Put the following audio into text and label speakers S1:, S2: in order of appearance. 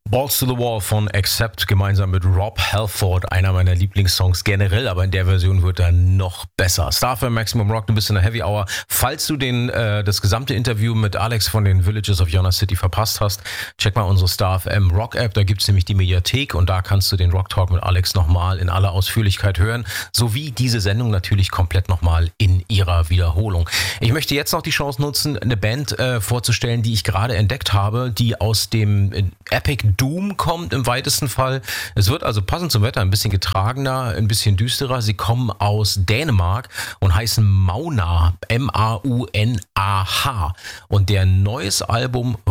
S1: Balls to the Wall von Accept gemeinsam mit Rob Halford, einer meiner Lieblingssongs generell, aber in der Version wird er noch besser. StarFM Maximum Rock, du bist in der Heavy Hour. Falls du das gesamte Interview mit Alex von den Villages of Yona City verpasst hast, check mal unsere StarFM Rock App, da gibt's nämlich die Mediathek und da kannst du den Rock Talk mit Alex nochmal in aller Ausführlichkeit hören, sowie diese Sendung natürlich komplett nochmal in ihrer Wiederholung. Ich möchte jetzt noch die Chance nutzen, eine Band vorzustellen, die ich gerade entdeckt habe, die aus dem Epic Doom kommt im weitesten Fall. Es wird also passend zum Wetter ein bisschen getragener, ein bisschen düsterer. Sie kommen aus Dänemark und heißen Maunah, M-A-U-N-A-H. Und der neues Album